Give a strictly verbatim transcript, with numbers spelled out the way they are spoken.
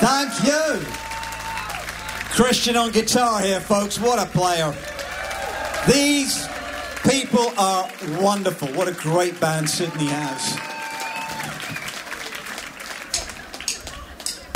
Thank you. Christian on guitar here, folks. What a player. These people are wonderful. What a great band Sydney has.